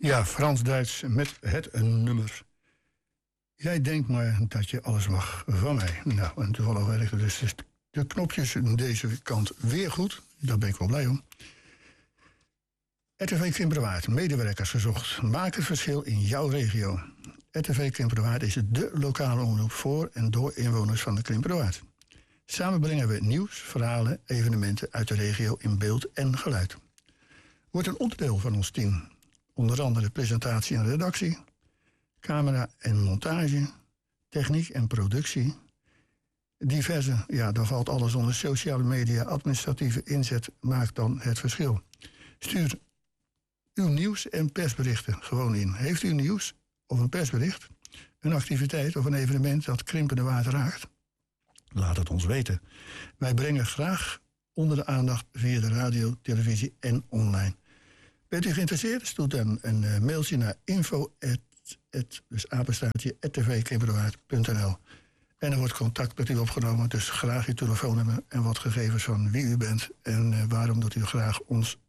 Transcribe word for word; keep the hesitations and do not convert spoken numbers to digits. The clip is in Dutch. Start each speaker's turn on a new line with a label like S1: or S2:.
S1: Ja, Frans-Duits met het nummer. Jij denkt maar dat je alles mag van mij. Nou, en toevallig werken dus de knopjes aan deze kant weer goed. Daar ben ik wel blij om. R T V Krimperwaard, medewerkers gezocht. Maak het verschil in jouw regio. R T V Krimperwaard is de lokale omroep voor en door inwoners van de Krimperwaard. Samen brengen we nieuws, verhalen, evenementen uit de regio in beeld en geluid. Word een onderdeel van ons team. Onder andere presentatie en redactie, camera en montage, techniek en productie. Diverse, ja, daar valt alles onder sociale media, administratieve inzet maakt dan het verschil. Stuur uw nieuws en persberichten gewoon in. Heeft u nieuws of een persbericht, een activiteit of een evenement dat Krimpende Waard raakt? Laat het ons weten. Wij brengen graag onder de aandacht via de radio, televisie en online. Bent u geïnteresseerd? Stuur dan een uh, mailtje naar info dus apenstaartje r t v krimperwaard punt n l. En er wordt contact met u opgenomen, dus graag uw telefoonnummer en wat gegevens van wie u bent en uh, waarom dat u graag ons